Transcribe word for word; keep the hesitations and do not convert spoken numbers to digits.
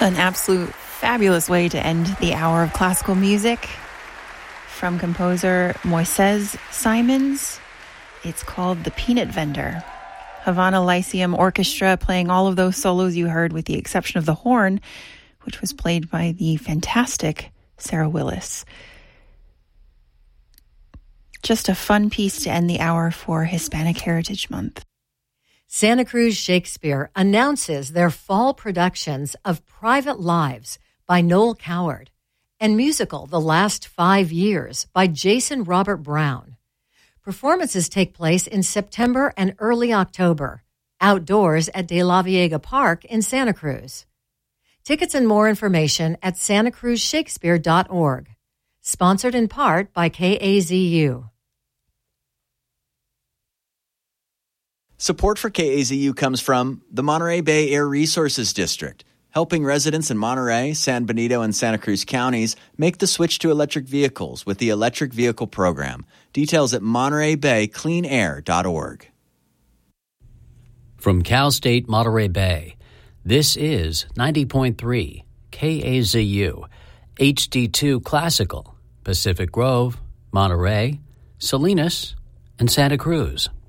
An absolute fabulous way to end the hour of classical music from composer Moises Simons. It's called The Peanut Vendor. Havana Lyceum Orchestra playing all of those solos you heard with the exception of the horn, which was played by the fantastic Sarah Willis. Just a fun piece to end the hour for Hispanic Heritage Month. Santa Cruz Shakespeare announces their fall productions of Private Lives by Noel Coward and musical The Last Five Years by Jason Robert Brown. Performances take place in September and early October, outdoors at De La Viega Park in Santa Cruz. Tickets and more information at santa cruz shakespeare dot org. Sponsored in part by K A Z U. Support for K A Z U comes from the Monterey Bay Air Resources District, helping residents in Monterey, San Benito, and Santa Cruz counties make the switch to electric vehicles with the Electric Vehicle Program. Details at monterey bay clean air dot org. From Cal State Monterey Bay, this is ninety point three K A Z U, H D two Classical, Pacific Grove, Monterey, Salinas, and Santa Cruz.